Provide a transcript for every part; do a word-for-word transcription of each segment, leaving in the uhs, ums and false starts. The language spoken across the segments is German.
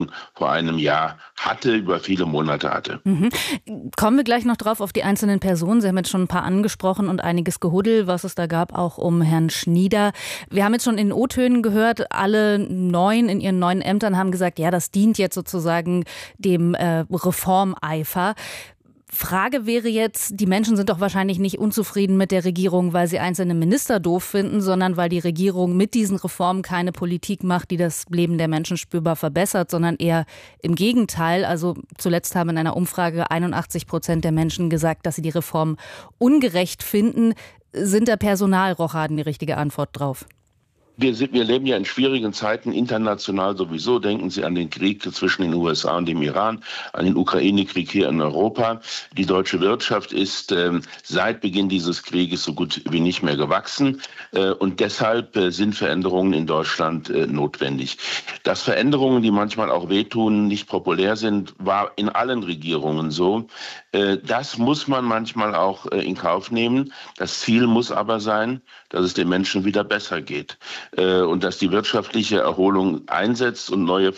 vor einem Jahr hatte, über viele Monate hatte. Mhm. Kommen wir gleich noch drauf auf die einzelnen Personen. Sie haben jetzt schon ein paar angesprochen und einiges Gehuddel, was es da gab, auch um Herrn Schnieder. Wir haben jetzt schon in den O-Tönen gehört, alle neun in ihren neuen Ämtern haben gesagt, ja, das dient jetzt sozusagen dem äh, Reformeifer. Frage wäre jetzt, die Menschen sind doch wahrscheinlich nicht unzufrieden mit der Regierung, weil sie einzelne Minister doof finden, sondern weil die Regierung mit diesen Reformen keine Politik macht, die das Leben der Menschen spürbar verbessert, sondern eher im Gegenteil. Also zuletzt haben in einer Umfrage einundachtzig Prozent der Menschen gesagt, dass sie die Reform ungerecht finden. Sind da Personalrochaden die richtige Antwort drauf? Wir, sind, wir leben ja in schwierigen Zeiten, international sowieso. Denken Sie an den Krieg zwischen den U S A und dem Iran, an den Ukraine-Krieg hier in Europa. Die deutsche Wirtschaft ist ähm, seit Beginn dieses Krieges so gut wie nicht mehr gewachsen. Äh, und deshalb äh, sind Veränderungen in Deutschland äh, notwendig. Dass Veränderungen, die manchmal auch wehtun, nicht populär sind, war in allen Regierungen so. Äh, das muss man manchmal auch äh, in Kauf nehmen. Das Ziel muss aber sein, dass es den Menschen wieder besser geht. Und dass die wirtschaftliche Erholung einsetzt und neue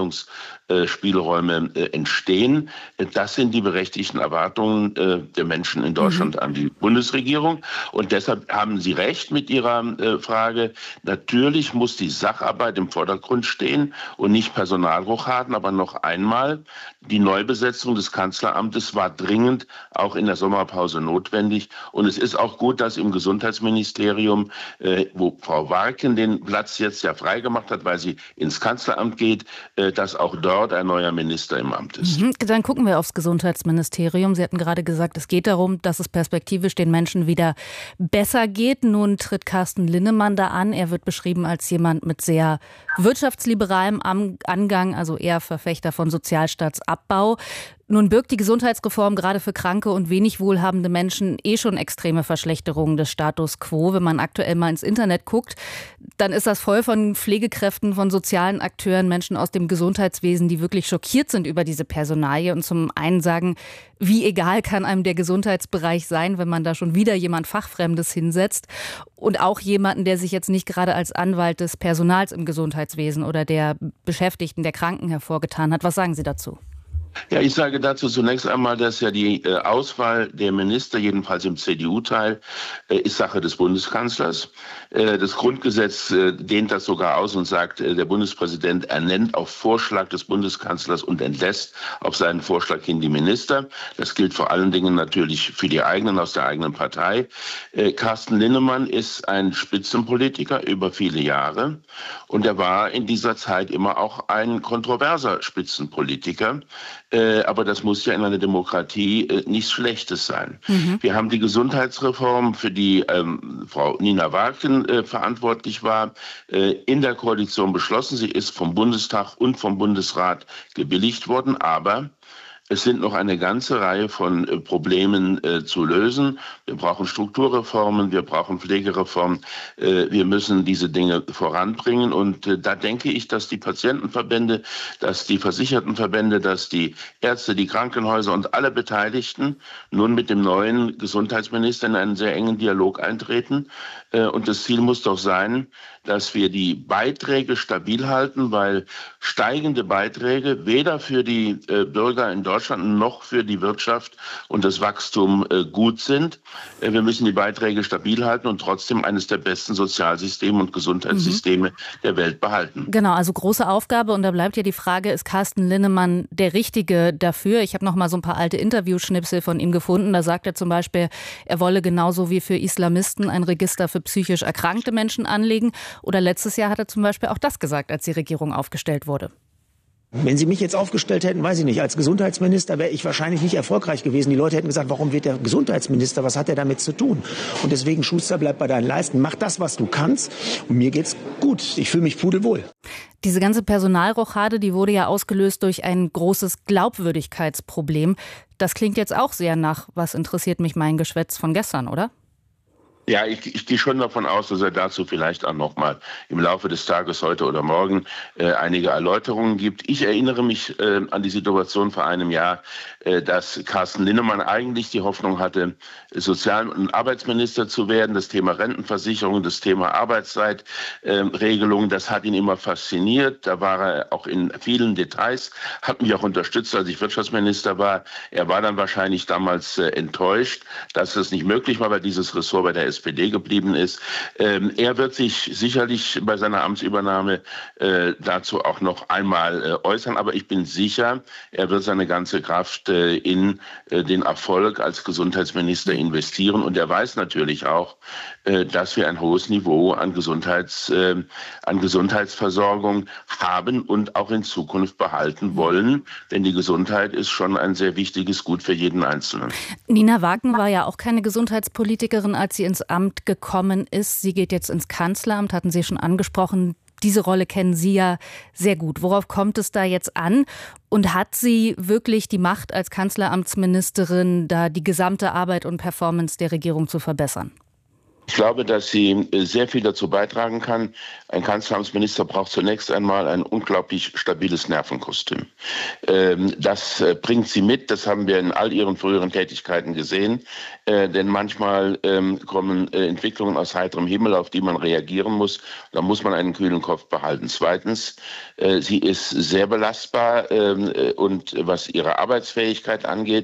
Verteilungsspielräume entstehen. Das sind die berechtigten Erwartungen der Menschen in Deutschland mhm. an die Bundesregierung. Und deshalb haben Sie recht mit Ihrer Frage. Natürlich muss die Sacharbeit im Vordergrund stehen und nicht Personalrochaden. Aber noch einmal, die Neubesetzung des Kanzleramtes war dringend auch in der Sommerpause notwendig. Und es ist auch gut, dass im Gesundheitsministerium, wo Frau Warken den Platz jetzt ja freigemacht hat, weil sie ins Kanzleramt geht, dass auch dort ein neuer Minister im Amt ist. Mhm. Dann gucken wir aufs Gesundheitsministerium. Sie hatten gerade gesagt, es geht darum, dass es perspektivisch den Menschen wieder besser geht. Nun tritt Carsten Linnemann da an. Er wird beschrieben als jemand mit sehr wirtschaftsliberalem Angang, also eher Verfechter von Sozialstaatsabbau. Nun birgt die Gesundheitsreform gerade für kranke und wenig wohlhabende Menschen eh schon extreme Verschlechterungen des Status quo. Wenn man aktuell mal ins Internet guckt, dann ist das voll von Pflegekräften, von sozialen Akteuren, Menschen aus dem Gesundheitswesen, die wirklich schockiert sind über diese Personalie und zum einen sagen, wie egal kann einem der Gesundheitsbereich sein, wenn man da schon wieder jemand Fachfremdes hinsetzt und auch jemanden, der sich jetzt nicht gerade als Anwalt des Personals im Gesundheitswesen oder der Beschäftigten, der Kranken hervorgetan hat. Was sagen Sie dazu? Ja, ich sage dazu zunächst einmal, dass ja die äh, Auswahl der Minister, jedenfalls im C D U-Teil, äh, ist Sache des Bundeskanzlers. Äh, das Grundgesetz äh, dehnt das sogar aus und sagt, äh, der Bundespräsident ernennt auf Vorschlag des Bundeskanzlers und entlässt auf seinen Vorschlag hin die Minister. Das gilt vor allen Dingen natürlich für die eigenen aus der eigenen Partei. Äh, Carsten Linnemann ist ein Spitzenpolitiker über viele Jahre und er war in dieser Zeit immer auch ein kontroverser Spitzenpolitiker. Äh, aber das muss ja in einer Demokratie äh, nichts Schlechtes sein. Mhm. Wir haben die Gesundheitsreform, für die ähm, Frau Nina Warken äh, verantwortlich war, äh, in der Koalition beschlossen. Sie ist vom Bundestag und vom Bundesrat gebilligt worden, aber es sind noch eine ganze Reihe von äh, Problemen äh, zu lösen. Wir brauchen Strukturreformen, wir brauchen Pflegereformen. Äh, wir müssen diese Dinge voranbringen. Und äh, da denke ich, dass die Patientenverbände, dass die Versichertenverbände, dass die Ärzte, die Krankenhäuser und alle Beteiligten nun mit dem neuen Gesundheitsminister in einen sehr engen Dialog eintreten. Äh, und das Ziel muss doch sein, dass wir die Beiträge stabil halten, weil steigende Beiträge weder für die äh, Bürger in Deutschland noch für die Wirtschaft und das Wachstum äh, gut sind. Äh, wir müssen die Beiträge stabil halten und trotzdem eines der besten Sozialsysteme und Gesundheitssysteme mhm. der Welt behalten. Genau, also große Aufgabe und da bleibt ja die Frage, ist Carsten Linnemann der Richtige dafür? Ich habe noch mal so ein paar alte Interviewschnipsel von ihm gefunden. Da sagt er zum Beispiel, er wolle genauso wie für Islamisten ein Register für psychisch erkrankte Menschen anlegen. Oder letztes Jahr hat er zum Beispiel auch das gesagt, als die Regierung aufgestellt wurde. Wenn Sie mich jetzt aufgestellt hätten, weiß ich nicht, als Gesundheitsminister wäre ich wahrscheinlich nicht erfolgreich gewesen. Die Leute hätten gesagt, warum wird der Gesundheitsminister, was hat er damit zu tun? Und deswegen, Schuster, bleib bei deinen Leisten, mach das, was du kannst und mir geht's gut. Ich fühle mich pudelwohl. Diese ganze Personalrochade, die wurde ja ausgelöst durch ein großes Glaubwürdigkeitsproblem. Das klingt jetzt auch sehr nach, was interessiert mich mein Geschwätz von gestern, oder? Ja, ich, ich gehe schon davon aus, dass er dazu vielleicht auch noch mal im Laufe des Tages heute oder morgen äh, einige Erläuterungen gibt. Ich erinnere mich äh, an die Situation vor einem Jahr, äh, dass Carsten Linnemann eigentlich die Hoffnung hatte, Sozial- und Arbeitsminister zu werden. Das Thema Rentenversicherung, das Thema Arbeitszeitregelung, äh, das hat ihn immer fasziniert. Da war er auch in vielen Details, hat mich auch unterstützt, als ich Wirtschaftsminister war. Er war dann wahrscheinlich damals äh, enttäuscht, dass es nicht möglich war, weil dieses Ressort bei der S P D geblieben ist. Ähm, er wird sich sicherlich bei seiner Amtsübernahme äh, dazu auch noch einmal äh, äußern, aber ich bin sicher, er wird seine ganze Kraft äh, in äh, den Erfolg als Gesundheitsminister investieren und er weiß natürlich auch, äh, dass wir ein hohes Niveau an, Gesundheits, äh, an Gesundheitsversorgung haben und auch in Zukunft behalten wollen, denn die Gesundheit ist schon ein sehr wichtiges Gut für jeden Einzelnen. Nina Wagen war ja auch keine Gesundheitspolitikerin, als sie ins Amt gekommen ist. Sie geht jetzt ins Kanzleramt, hatten Sie schon angesprochen. Diese Rolle kennen Sie ja sehr gut. Worauf kommt es da jetzt an? Und hat sie wirklich die Macht als Kanzleramtsministerin, da die gesamte Arbeit und Performance der Regierung zu verbessern? Ich glaube, dass sie sehr viel dazu beitragen kann. Ein Kanzleramtsminister braucht zunächst einmal ein unglaublich stabiles Nervenkostüm. Das bringt sie mit, das haben wir in all ihren früheren Tätigkeiten gesehen. Denn manchmal kommen Entwicklungen aus heiterem Himmel, auf die man reagieren muss. Da muss man einen kühlen Kopf behalten. Zweitens, sie ist sehr belastbar und was ihre Arbeitsfähigkeit angeht,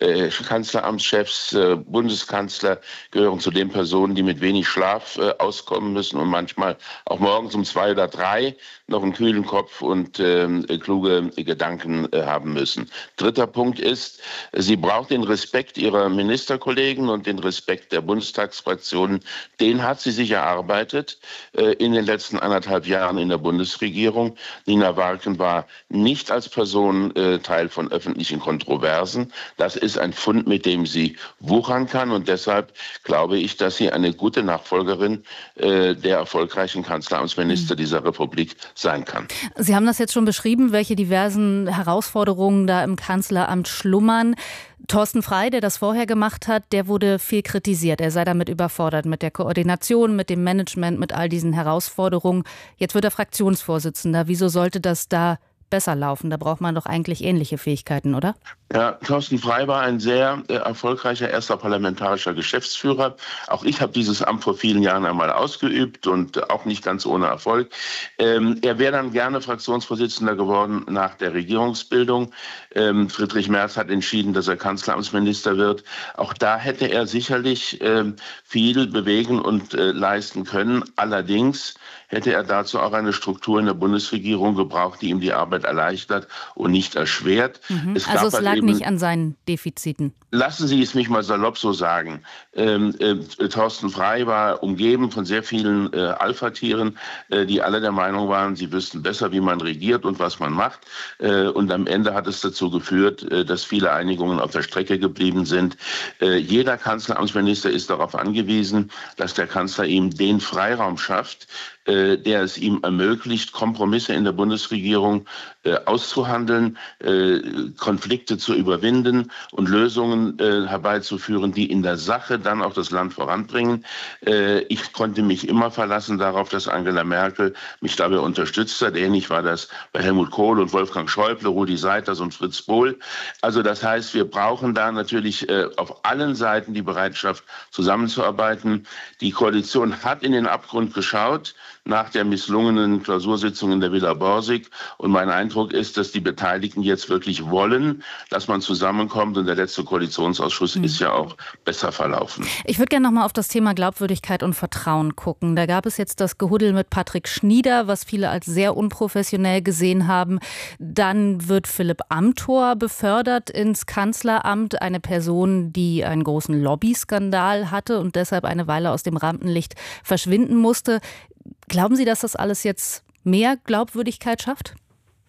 Kanzleramtschefs, Bundeskanzler gehören zu den Personen, die mit wenig Schlaf äh, auskommen müssen und manchmal auch morgens um zwei oder drei noch einen kühlen Kopf und äh, kluge Gedanken äh, haben müssen. Dritter Punkt ist, sie braucht den Respekt ihrer Ministerkollegen und den Respekt der Bundestagsfraktionen. Den hat sie sich erarbeitet äh, in den letzten anderthalb Jahren in der Bundesregierung. Nina Wagen war nicht als Person äh, Teil von öffentlichen Kontroversen. Das ist ein Fund, mit dem sie wuchern kann und deshalb glaube ich, dass sie eine gute Nachfolgerin äh, der erfolgreichen Kanzleramtsminister dieser Republik sein kann. Sie haben das jetzt schon beschrieben, welche diversen Herausforderungen da im Kanzleramt schlummern. Thorsten Frey, der das vorher gemacht hat, der wurde viel kritisiert. Er sei damit überfordert mit der Koordination, mit dem Management, mit all diesen Herausforderungen. Jetzt wird er Fraktionsvorsitzender. Wieso sollte das da besser laufen? Da braucht man doch eigentlich ähnliche Fähigkeiten, oder? Ja, Thorsten Frey war ein sehr äh, erfolgreicher erster parlamentarischer Geschäftsführer. Auch ich habe dieses Amt vor vielen Jahren einmal ausgeübt und äh, auch nicht ganz ohne Erfolg. Ähm, er wäre dann gerne Fraktionsvorsitzender geworden nach der Regierungsbildung. Ähm, Friedrich Merz hat entschieden, dass er Kanzleramtsminister wird. Auch da hätte er sicherlich äh, viel bewegen und äh, leisten können. Allerdings hätte er dazu auch eine Struktur in der Bundesregierung gebraucht, die ihm die Arbeit erleichtert und nicht erschwert. Mhm. Es also gab es lag halt nicht an seinen Defiziten. Lassen Sie es mich mal salopp so sagen. Ähm, äh, Thorsten Frey war umgeben von sehr vielen äh, Alpha-Tieren, äh, die alle der Meinung waren, sie wüssten besser, wie man regiert und was man macht. Äh, und am Ende hat es dazu geführt, äh, dass viele Einigungen auf der Strecke geblieben sind. Äh, jeder Kanzleramtsminister ist darauf angewiesen, dass der Kanzler ihm den Freiraum schafft, äh, der es ihm ermöglicht, Kompromisse in der Bundesregierung äh, auszuhandeln, äh, Konflikte zu überwinden und Lösungen äh, herbeizuführen, die in der Sache dann auch das Land voranbringen. Äh, ich konnte mich immer verlassen darauf, dass Angela Merkel mich dabei unterstützt hat. Ähnlich war das bei Helmut Kohl und Wolfgang Schäuble, Rudi Seiters und Fritz Bohl. Also das heißt, wir brauchen da natürlich äh, auf allen Seiten die Bereitschaft, zusammenzuarbeiten. Die Koalition hat in den Abgrund geschaut nach der misslungenen Klausursitzung in der Villa Borsig. Und mein Eindruck ist, dass die Beteiligten jetzt wirklich wollen, dass man zusammenkommt. Und der letzte Koalitionsausschuss mhm. ist ja auch besser verlaufen. Ich würde gerne noch mal auf das Thema Glaubwürdigkeit und Vertrauen gucken. Da gab es jetzt das Gehuddel mit Patrick Schnieder, was viele als sehr unprofessionell gesehen haben. Dann wird Philipp Amthor befördert ins Kanzleramt. Eine Person, die einen großen Lobbyskandal hatte und deshalb eine Weile aus dem Rampenlicht verschwinden musste. Glauben Sie, dass das alles jetzt mehr Glaubwürdigkeit schafft?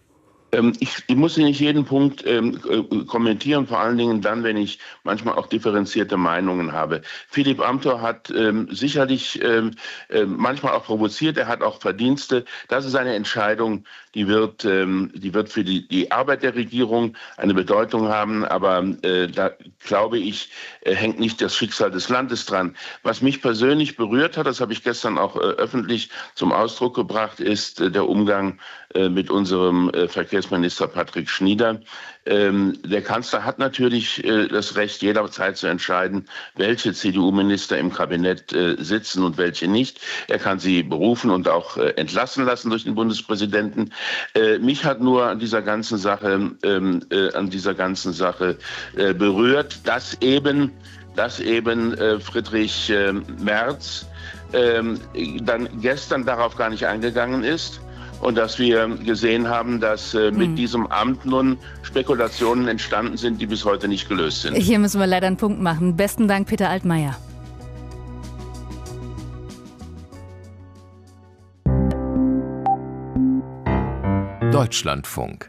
Ich, ich muss nicht jeden Punkt ähm, kommentieren, vor allen Dingen dann, wenn ich manchmal auch differenzierte Meinungen habe. Philipp Amthor hat ähm, sicherlich ähm, äh, manchmal auch provoziert, er hat auch Verdienste. Das ist eine Entscheidung, die wird, ähm, die wird für die, die Arbeit der Regierung eine Bedeutung haben, aber äh, da glaube ich, äh, hängt nicht das Schicksal des Landes dran. Was mich persönlich berührt hat, das habe ich gestern auch äh, öffentlich zum Ausdruck gebracht, ist äh, der Umgang äh, mit unserem äh, Verkehrsminister Patrick Schnieder. Ähm, der Kanzler hat natürlich äh, das Recht, jederzeit zu entscheiden, welche C D U-Minister im Kabinett äh, sitzen und welche nicht. Er kann sie berufen und auch äh, entlassen lassen durch den Bundespräsidenten. Äh, mich hat nur an dieser ganzen Sache, ähm, äh, an dieser ganzen Sache äh, berührt, dass eben, dass eben äh, Friedrich äh, Merz äh, dann gestern darauf gar nicht eingegangen ist. Und dass wir gesehen haben, dass äh, mit hm. diesem Amt nun Spekulationen entstanden sind, die bis heute nicht gelöst sind. Hier müssen wir leider einen Punkt machen. Besten Dank, Peter Altmaier. Deutschlandfunk.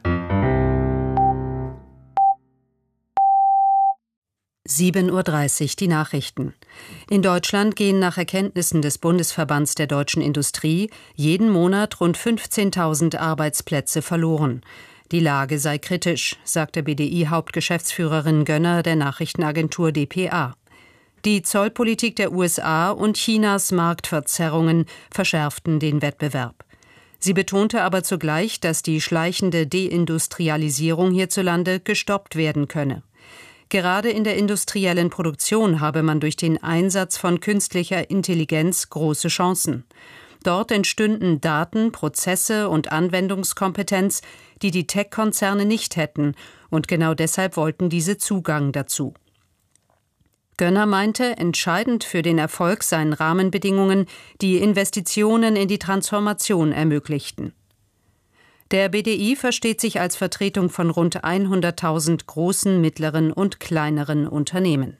sieben Uhr dreißig, die Nachrichten. In Deutschland gehen nach Erkenntnissen des Bundesverbands der deutschen Industrie jeden Monat rund fünfzehntausend Arbeitsplätze verloren. Die Lage sei kritisch, sagte B D I-Hauptgeschäftsführerin Gönner der Nachrichtenagentur D P A. Die Zollpolitik der U S A und Chinas Marktverzerrungen verschärften den Wettbewerb. Sie betonte aber zugleich, dass die schleichende Deindustrialisierung hierzulande gestoppt werden könne. Gerade in der industriellen Produktion habe man durch den Einsatz von künstlicher Intelligenz große Chancen. Dort entstünden Daten, Prozesse und Anwendungskompetenz, die die Tech-Konzerne nicht hätten, und genau deshalb wollten diese Zugang dazu. Gönner meinte, entscheidend für den Erfolg seien Rahmenbedingungen, die Investitionen in die Transformation ermöglichten. Der B D I versteht sich als Vertretung von rund hunderttausend großen, mittleren und kleineren Unternehmen.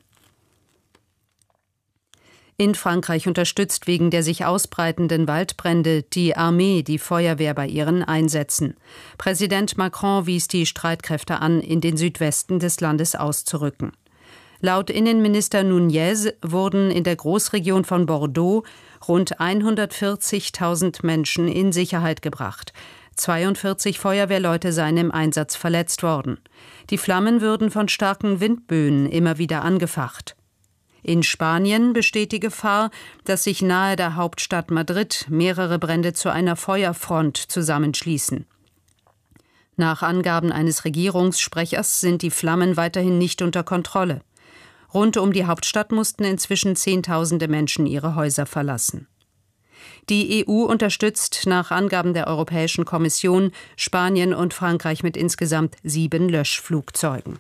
In Frankreich unterstützt wegen der sich ausbreitenden Waldbrände die Armee die Feuerwehr bei ihren Einsätzen. Präsident Macron wies die Streitkräfte an, in den Südwesten des Landes auszurücken. Laut Innenminister Nunez wurden in der Großregion von Bordeaux rund hundertvierzigtausend Menschen in Sicherheit gebracht. zweiundvierzig Feuerwehrleute seien im Einsatz verletzt worden. Die Flammen würden von starken Windböen immer wieder angefacht. In Spanien besteht die Gefahr, dass sich nahe der Hauptstadt Madrid mehrere Brände zu einer Feuerfront zusammenschließen. Nach Angaben eines Regierungssprechers sind die Flammen weiterhin nicht unter Kontrolle. Rund um die Hauptstadt mussten inzwischen Zehntausende Menschen ihre Häuser verlassen. Die E U unterstützt nach Angaben der Europäischen Kommission Spanien und Frankreich mit insgesamt sieben Löschflugzeugen.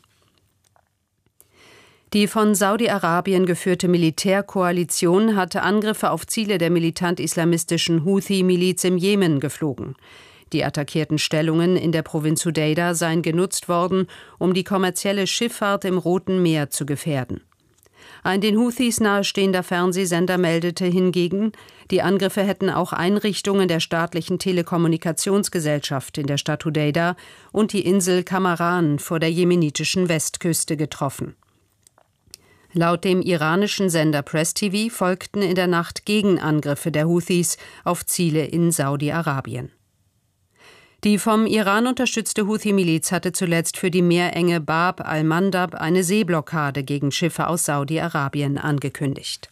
Die von Saudi-Arabien geführte Militärkoalition hatte Angriffe auf Ziele der militant-islamistischen Houthi-Miliz im Jemen geflogen. Die attackierten Stellungen in der Provinz Hudeida seien genutzt worden, um die kommerzielle Schifffahrt im Roten Meer zu gefährden. Ein den Houthis nahestehender Fernsehsender meldete hingegen, die Angriffe hätten auch Einrichtungen der staatlichen Telekommunikationsgesellschaft in der Stadt Hudeida und die Insel Kamaran vor der jemenitischen Westküste getroffen. Laut dem iranischen Sender Press T V folgten in der Nacht Gegenangriffe der Houthis auf Ziele in Saudi-Arabien. Die vom Iran unterstützte Houthi-Miliz hatte zuletzt für die Meerenge Bab al-Mandab eine Seeblockade gegen Schiffe aus Saudi-Arabien angekündigt.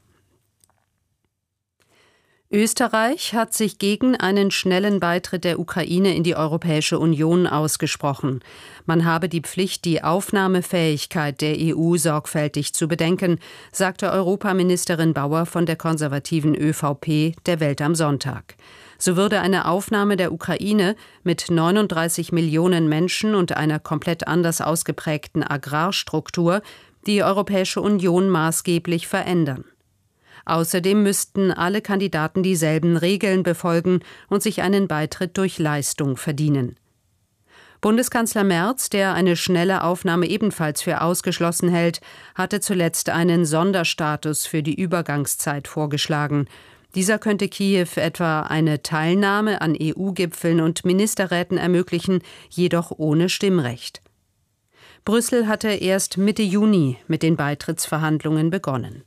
Österreich hat sich gegen einen schnellen Beitritt der Ukraine in die Europäische Union ausgesprochen. Man habe die Pflicht, die Aufnahmefähigkeit der E U sorgfältig zu bedenken, sagte Europaministerin Bauer von der konservativen ÖVP der Welt am Sonntag. So würde eine Aufnahme der Ukraine mit neununddreißig Millionen Menschen und einer komplett anders ausgeprägten Agrarstruktur die Europäische Union maßgeblich verändern. Außerdem müssten alle Kandidaten dieselben Regeln befolgen und sich einen Beitritt durch Leistung verdienen. Bundeskanzler Merz, der eine schnelle Aufnahme ebenfalls für ausgeschlossen hält, hatte zuletzt einen Sonderstatus für die Übergangszeit vorgeschlagen. Dieser könnte Kiew etwa eine Teilnahme an E U-Gipfeln und Ministerräten ermöglichen, jedoch ohne Stimmrecht. Brüssel hatte erst Mitte Juni mit den Beitrittsverhandlungen begonnen.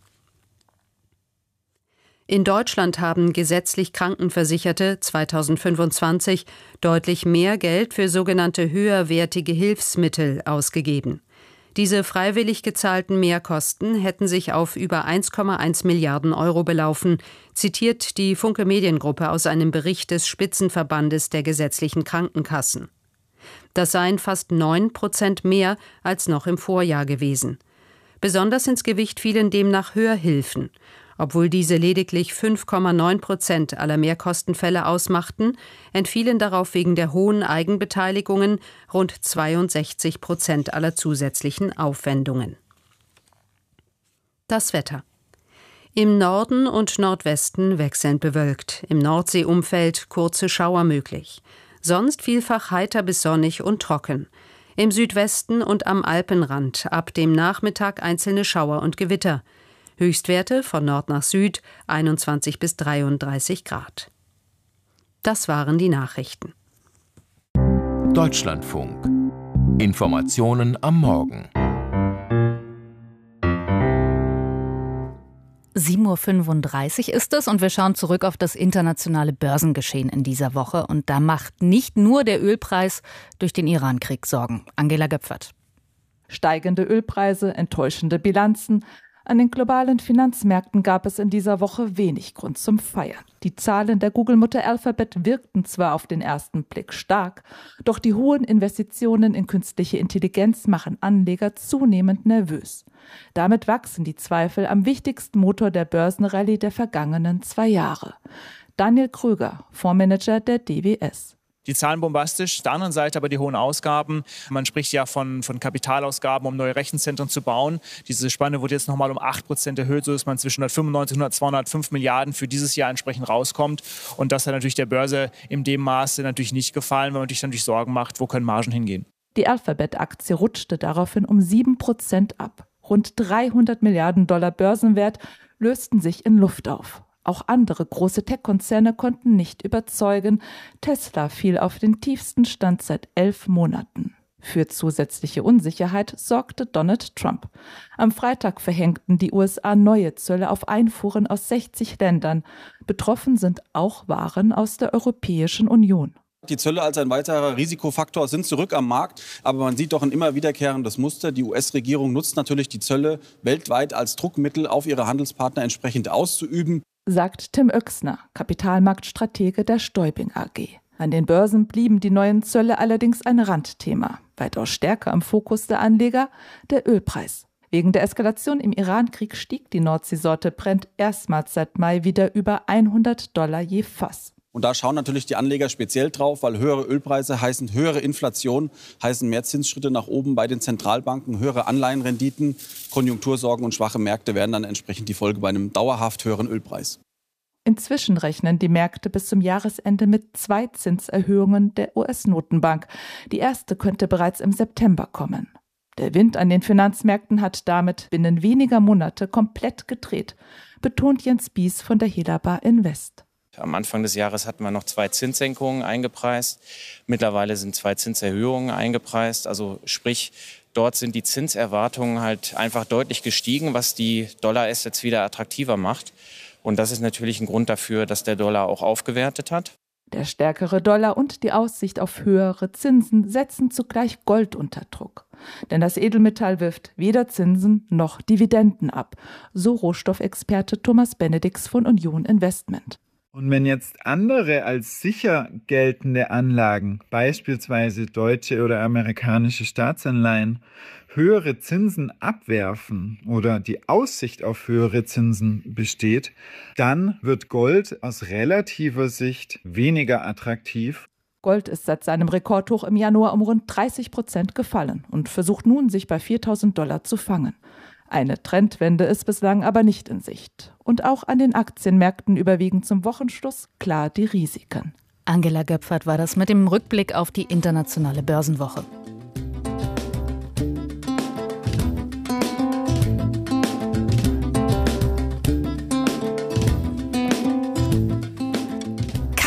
In Deutschland haben gesetzlich Krankenversicherte zweitausendfünfundzwanzig deutlich mehr Geld für sogenannte höherwertige Hilfsmittel ausgegeben. Diese freiwillig gezahlten Mehrkosten hätten sich auf über eins Komma eins Milliarden Euro belaufen, zitiert die Funke Mediengruppe aus einem Bericht des Spitzenverbandes der gesetzlichen Krankenkassen. Das seien fast neun Prozent mehr als noch im Vorjahr gewesen. Besonders ins Gewicht fielen demnach Hörhilfen. Obwohl diese lediglich fünf Komma neun Prozent aller Mehrkostenfälle ausmachten, entfielen darauf wegen der hohen Eigenbeteiligungen rund zweiundsechzig Prozent aller zusätzlichen Aufwendungen. Das Wetter. Im Norden und Nordwesten wechselnd bewölkt, im Nordseeumfeld kurze Schauer möglich. Sonst vielfach heiter bis sonnig und trocken. Im Südwesten und am Alpenrand ab dem Nachmittag einzelne Schauer und Gewitter. Höchstwerte von Nord nach Süd einundzwanzig bis dreiunddreißig Grad. Das waren die Nachrichten. Deutschlandfunk. Informationen am Morgen. sieben Uhr fünfunddreißig ist es und wir schauen zurück auf das internationale Börsengeschehen in dieser Woche. Und da macht nicht nur der Ölpreis durch den Iran-Krieg Sorgen. Angela Göpfert. Steigende Ölpreise, enttäuschende Bilanzen. An den globalen Finanzmärkten gab es in dieser Woche wenig Grund zum Feiern. Die Zahlen der Google-Mutter Alphabet wirkten zwar auf den ersten Blick stark, doch die hohen Investitionen in künstliche Intelligenz machen Anleger zunehmend nervös. Damit wachsen die Zweifel am wichtigsten Motor der Börsenrallye der vergangenen zwei Jahre. Daniel Kröger, Fondsmanager der D W S. Die Zahlen bombastisch, auf der anderen Seite aber die hohen Ausgaben. Man spricht ja von, von Kapitalausgaben, um neue Rechenzentren zu bauen. Diese Spanne wurde jetzt nochmal um acht Prozent erhöht, sodass man zwischen hundertfünfundneunzig und zweihundertfünf Milliarden für dieses Jahr entsprechend rauskommt. Und das hat natürlich der Börse in dem Maße natürlich nicht gefallen, weil man sich natürlich Sorgen macht, wo können Margen hingehen. Die Alphabet-Aktie rutschte daraufhin um sieben Prozent ab. Rund dreihundert Milliarden Dollar Börsenwert lösten sich in Luft auf. Auch andere große Tech-Konzerne konnten nicht überzeugen. Tesla fiel auf den tiefsten Stand seit elf Monaten. Für zusätzliche Unsicherheit sorgte Donald Trump. Am Freitag verhängten die U S A neue Zölle auf Einfuhren aus sechzig Ländern. Betroffen sind auch Waren aus der Europäischen Union. Die Zölle als ein weiterer Risikofaktor sind zurück am Markt, aber man sieht doch ein immer wiederkehrendes Muster. Die U S-Regierung nutzt natürlich die Zölle weltweit als Druckmittel auf ihre Handelspartner entsprechend auszuüben, sagt Tim Oechsner, Kapitalmarktstratege der Stäubing A G. An den Börsen blieben die neuen Zölle allerdings ein Randthema. Weitaus stärker im Fokus der Anleger der Ölpreis. Wegen der Eskalation im Iran-Krieg stieg die Nordseesorte Brent erstmals seit Mai wieder über hundert Dollar je Fass. Und da schauen natürlich die Anleger speziell drauf, weil höhere Ölpreise heißen höhere Inflation, heißen mehr Zinsschritte nach oben bei den Zentralbanken, höhere Anleihenrenditen, Konjunktursorgen und schwache Märkte werden dann entsprechend die Folge bei einem dauerhaft höheren Ölpreis. Inzwischen rechnen die Märkte bis zum Jahresende mit zwei Zinserhöhungen der U S-Notenbank. Die erste könnte bereits im September kommen. Der Wind an den Finanzmärkten hat damit binnen weniger Monate komplett gedreht, betont Jens Bies von der Helaba Invest. Am Anfang des Jahres hatten wir noch zwei Zinssenkungen eingepreist. Mittlerweile sind zwei Zinserhöhungen eingepreist. Also sprich, dort sind die Zinserwartungen halt einfach deutlich gestiegen, was die Dollar-Assets wieder attraktiver macht. Und das ist natürlich ein Grund dafür, dass der Dollar auch aufgewertet hat. Der stärkere Dollar und die Aussicht auf höhere Zinsen setzen zugleich Gold unter Druck. Denn das Edelmetall wirft weder Zinsen noch Dividenden ab, so Rohstoffexperte Thomas Benedix von Union Investment. Und wenn jetzt andere als sicher geltende Anlagen, beispielsweise deutsche oder amerikanische Staatsanleihen, höhere Zinsen abwerfen oder die Aussicht auf höhere Zinsen besteht, dann wird Gold aus relativer Sicht weniger attraktiv. Gold ist seit seinem Rekordhoch im Januar um rund dreißig Prozent gefallen und versucht nun, sich bei viertausend Dollar zu fangen. Eine Trendwende ist bislang aber nicht in Sicht. Und auch an den Aktienmärkten überwiegen zum Wochenschluss klar die Risiken. Angela Göpfert war das mit dem Rückblick auf die internationale Börsenwoche.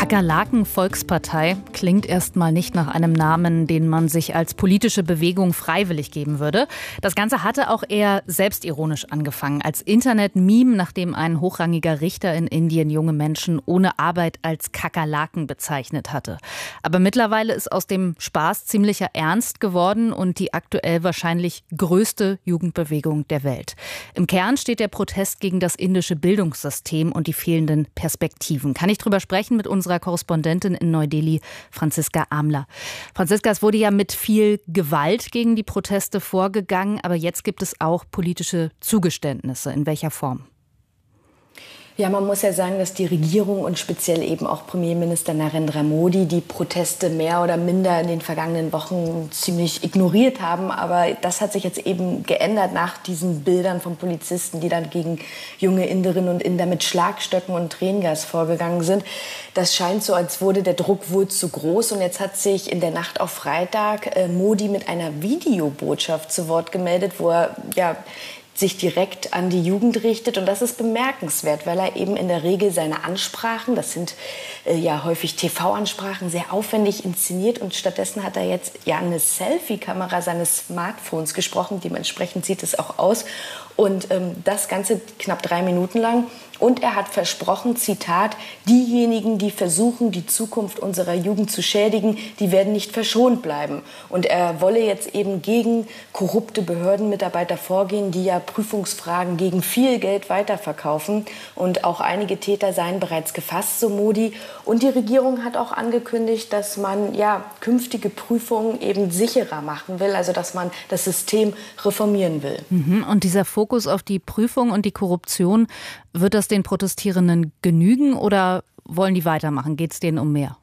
Kakerlaken-Volkspartei klingt erstmal nicht nach einem Namen, den man sich als politische Bewegung freiwillig geben würde. Das Ganze hatte auch eher selbstironisch angefangen, als Internet-Meme, nachdem ein hochrangiger Richter in Indien junge Menschen ohne Arbeit als Kakerlaken bezeichnet hatte. Aber mittlerweile ist aus dem Spaß ziemlicher Ernst geworden und die aktuell wahrscheinlich größte Jugendbewegung der Welt. Im Kern steht der Protest gegen das indische Bildungssystem und die fehlenden Perspektiven. Kann ich drüber sprechen mit unserer Korrespondentin in Neu-Delhi, Franziska Amler. Franziska, es wurde ja mit viel Gewalt gegen die Proteste vorgegangen, aber jetzt gibt es auch politische Zugeständnisse. In welcher Form? Ja, man muss ja sagen, dass die Regierung und speziell eben auch Premierminister Narendra Modi die Proteste mehr oder minder in den vergangenen Wochen ziemlich ignoriert haben. Aber das hat sich jetzt eben geändert nach diesen Bildern von Polizisten, die dann gegen junge Inderinnen und Inder mit Schlagstöcken und Tränengas vorgegangen sind. Das scheint so, als wurde der Druck wohl zu groß. Und jetzt hat sich in der Nacht auf Freitag äh, Modi mit einer Videobotschaft zu Wort gemeldet, wo er ja sich direkt an die Jugend richtet. Und das ist bemerkenswert, weil er eben in der Regel seine Ansprachen, das sind äh, ja häufig T V-Ansprachen, sehr aufwendig inszeniert. Und stattdessen hat er jetzt ja eine Selfie-Kamera seines Smartphones gesprochen. Dementsprechend sieht es auch aus. Und ähm, das Ganze knapp drei Minuten lang. Und er hat versprochen, Zitat, diejenigen, die versuchen, die Zukunft unserer Jugend zu schädigen, die werden nicht verschont bleiben. Und er wolle jetzt eben gegen korrupte Behördenmitarbeiter vorgehen, die ja Prüfungsfragen gegen viel Geld weiterverkaufen. Und auch einige Täter seien bereits gefasst, so Modi. Und die Regierung hat auch angekündigt, dass man ja künftige Prüfungen eben sicherer machen will, also dass man das System reformieren will. Mhm. Und dieser Fokus auf die Prüfung und die Korruption, wird das den Protestierenden genügen oder wollen die weitermachen? Geht es denen um mehr?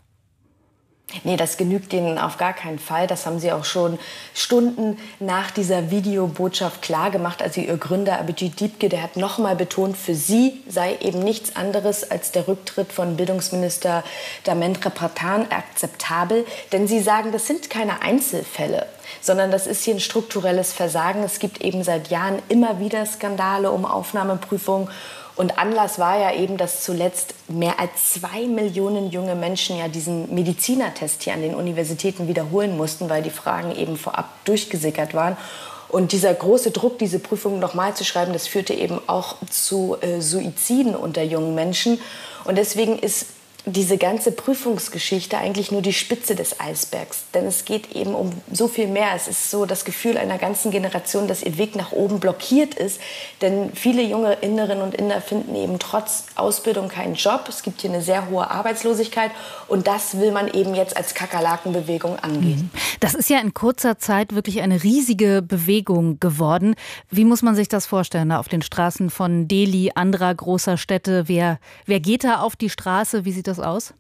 Nee, das genügt denen auf gar keinen Fall. Das haben sie auch schon Stunden nach dieser Videobotschaft klargemacht. Also ihr Gründer Abhijit Dipke, der hat noch mal betont, für sie sei eben nichts anderes als der Rücktritt von Bildungsminister Dharmendra Pradhan akzeptabel. Denn sie sagen, das sind keine Einzelfälle, sondern das ist hier ein strukturelles Versagen. Es gibt eben seit Jahren immer wieder Skandale um Aufnahmeprüfungen. Und Anlass war ja eben, dass zuletzt mehr als zwei Millionen junge Menschen ja diesen Medizinertest hier an den Universitäten wiederholen mussten, weil die Fragen eben vorab durchgesickert waren. Und dieser große Druck, diese Prüfungen nochmal zu schreiben, das führte eben auch zu äh, Suiziden unter jungen Menschen. Und deswegen ist diese ganze Prüfungsgeschichte eigentlich nur die Spitze des Eisbergs. Denn es geht eben um so viel mehr. Es ist so das Gefühl einer ganzen Generation, dass ihr Weg nach oben blockiert ist. Denn viele junge Inderinnen und Inder finden eben trotz Ausbildung keinen Job. Es gibt hier eine sehr hohe Arbeitslosigkeit. Und das will man eben jetzt als Kakerlakenbewegung angehen. Das ist ja in kurzer Zeit wirklich eine riesige Bewegung geworden. Wie muss man sich das vorstellen, da auf den Straßen von Delhi, anderer großer Städte? Wer, wer geht da auf die Straße? Wie sieht das aus?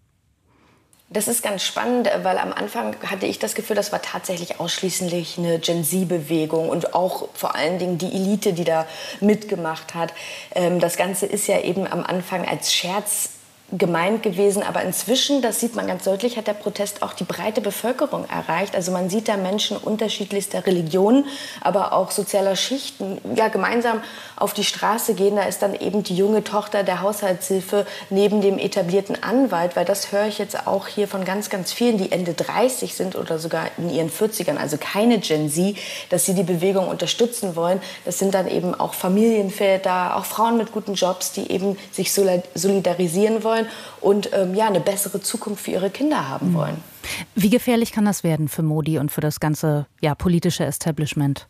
Das ist ganz spannend, weil am Anfang hatte ich das Gefühl, das war tatsächlich ausschließlich eine Gen-Z-Bewegung und auch vor allen Dingen die Elite, die da mitgemacht hat. Das Ganze ist ja eben am Anfang als Scherz gemeint gewesen, aber inzwischen, das sieht man ganz deutlich, hat der Protest auch die breite Bevölkerung erreicht. Also man sieht da Menschen unterschiedlichster Religionen, aber auch sozialer Schichten, ja, gemeinsam auf die Straße gehen. Da ist dann eben die junge Tochter der Haushaltshilfe neben dem etablierten Anwalt, weil das höre ich jetzt auch hier von ganz, ganz vielen, die Ende dreißig sind oder sogar in ihren vierzigern, also keine Gen Z, dass sie die Bewegung unterstützen wollen. Das sind dann eben auch Familienväter, auch Frauen mit guten Jobs, die eben sich solidarisieren wollen und ähm, ja, eine bessere Zukunft für ihre Kinder haben wollen. Wie gefährlich kann das werden für Modi und für das ganze ja, politische Establishment?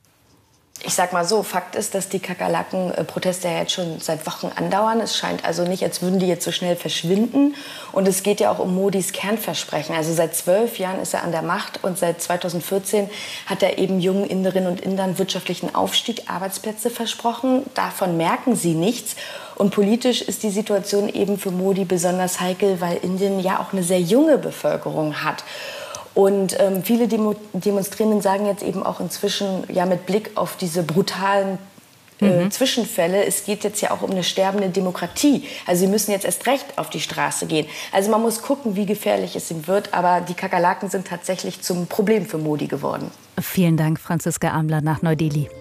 Ich sag mal so, Fakt ist, dass die Kakerlaken-Proteste ja jetzt schon seit Wochen andauern. Es scheint also nicht, als würden die jetzt so schnell verschwinden. Und es geht ja auch um Modis Kernversprechen. Also seit zwölf Jahren ist er an der Macht und seit zweitausendvierzehn hat er eben jungen Inderinnen und Indern wirtschaftlichen Aufstieg, Arbeitsplätze versprochen. Davon merken sie nichts. Und politisch ist die Situation eben für Modi besonders heikel, weil Indien ja auch eine sehr junge Bevölkerung hat. Und ähm, viele Demo- Demonstrierenden sagen jetzt eben auch inzwischen, ja, mit Blick auf diese brutalen äh, mhm. Zwischenfälle, es geht jetzt ja auch um eine sterbende Demokratie. Also sie müssen jetzt erst recht auf die Straße gehen. Also man muss gucken, wie gefährlich es ihm wird. Aber die Kakerlaken sind tatsächlich zum Problem für Modi geworden. Vielen Dank, Franziska Amler nach Neu-Delhi.